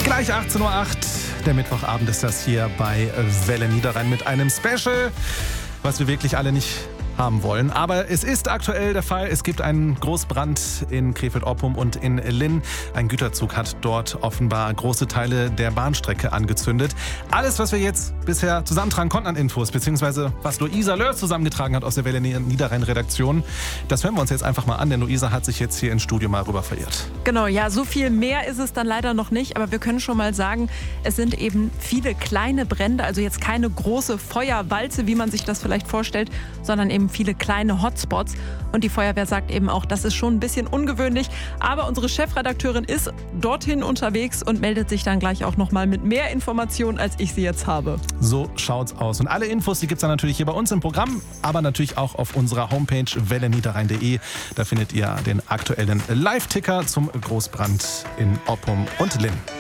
Gleich 18:08 Uhr, der Mittwochabend ist das hier bei Welle Niederrhein mit einem Special, was wir wirklich alle nicht haben wollen. Aber es ist aktuell der Fall. Es gibt einen Großbrand in Krefeld-Oppum und in Linn. Ein Güterzug hat dort offenbar große Teile der Bahnstrecke angezündet. Alles, was wir jetzt bisher zusammentragen konnten an Infos, beziehungsweise was Luisa Löhr zusammengetragen hat aus der Welle Niederrhein-Redaktion, das hören wir uns jetzt einfach mal an, denn Luisa hat sich jetzt hier ins Studio mal rüber verirrt. Genau, ja, so viel mehr ist es dann leider noch nicht, aber wir können schon mal sagen, es sind eben viele kleine Brände, also jetzt keine große Feuerwalze, wie man sich das vielleicht vorstellt, sondern eben viele kleine Hotspots. Und die Feuerwehr sagt eben auch, das ist schon ein bisschen ungewöhnlich. Aber unsere Chefredakteurin ist dorthin unterwegs und meldet sich dann gleich auch nochmal mit mehr Informationen, als ich sie jetzt habe. So schaut's aus. Und alle Infos, die gibt's dann natürlich hier bei uns im Programm, aber natürlich auch auf unserer Homepage welleniederrhein.de. Da findet ihr den aktuellen Live-Ticker zum Großbrand in Oppum und Linn.